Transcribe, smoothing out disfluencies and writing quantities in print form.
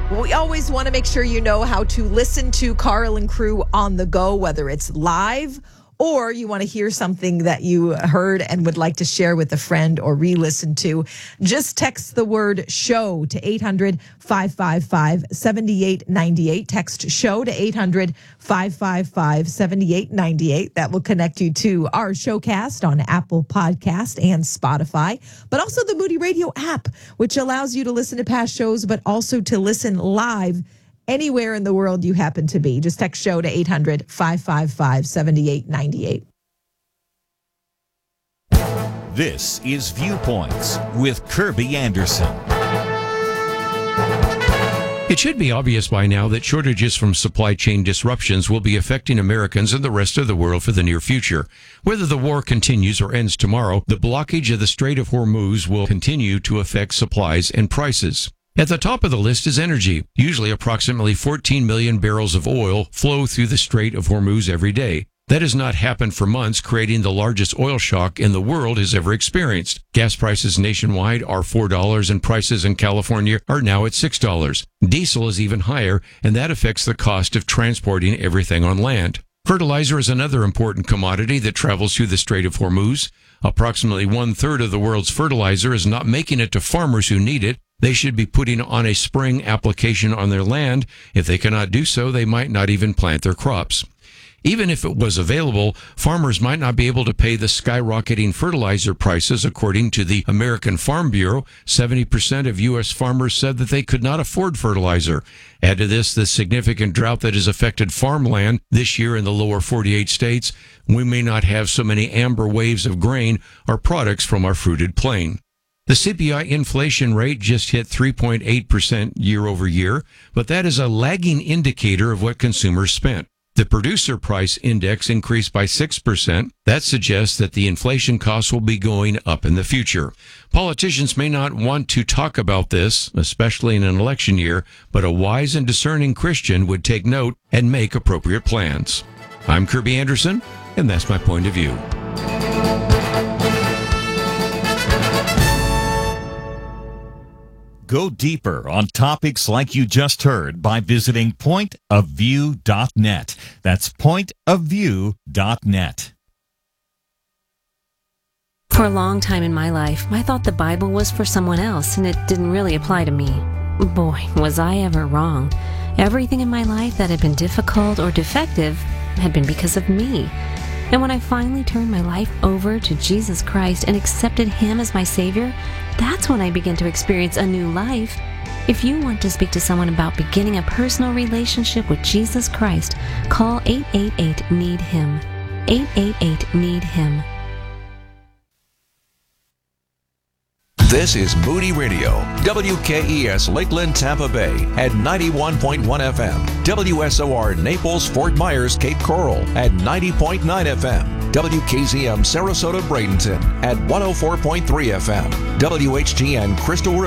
We always want to make sure you know how to listen to Carl and Crew on the go, whether it's live or you want to hear something that you heard and would like to share with a friend or re-listen to. Just text the word show to 800-555-7898. Text show to 800-555-7898. That will connect you to our showcast on Apple Podcast and Spotify, but also the Moody Radio app, which allows you to listen to past shows, but also to listen live anywhere in the world you happen to be. Just text show to 800-555-7898. This is Viewpoints with Kirby Anderson. It should be obvious by now that shortages from supply chain disruptions will be affecting Americans and the rest of the world for the near future. Whether the war continues or ends tomorrow, the blockage of the Strait of Hormuz will continue to affect supplies and prices. At the top of the list is energy. Usually approximately 14 million barrels of oil flow through the Strait of Hormuz every day. That has not happened for months, creating the largest oil shock in the world has ever experienced. Gas prices nationwide are $4 and prices in California are now at $6. Diesel is even higher, and that affects the cost of transporting everything on land. Fertilizer is another important commodity that travels through the Strait of Hormuz. Approximately 1/3 of the world's fertilizer is not making it to farmers who need it. They should be putting on a spring application on their land. If they cannot do so, they might not even plant their crops. Even if it was available, farmers might not be able to pay the skyrocketing fertilizer prices. According to the American Farm Bureau, 70% of U.S. farmers said that they could not afford fertilizer. Add to this the significant drought that has affected farmland this year in the lower 48 states. We may not have so many amber waves of grain or products from our fruited plain. The CPI inflation rate just hit 3.8% year over year, but that is a lagging indicator of what consumers spent. The producer price index increased by 6%. That suggests that the inflation costs will be going up in the future. Politicians may not want to talk about this, especially in an election year, but a wise and discerning Christian would take note and make appropriate plans. I'm Kirby Anderson, and that's my point of view. Go deeper on topics like you just heard by visiting pointofview.net. That's pointofview.net. For a long time in my life, I thought the Bible was for someone else, and it didn't really apply to me. Boy, was I ever wrong. Everything in my life that had been difficult or defective had been because of me. And when I finally turned my life over to Jesus Christ and accepted Him as my Savior, that's when I began to experience a new life. If you want to speak to someone about beginning a personal relationship with Jesus Christ, call 888-NEED-HIM. 888-NEED-HIM. This is Moody Radio, WKES Lakeland, Tampa Bay at 91.1 FM, WSOR Naples, Fort Myers, Cape Coral at 90.9 FM, WKZM Sarasota, Bradenton at 104.3 FM, WHTN Crystal River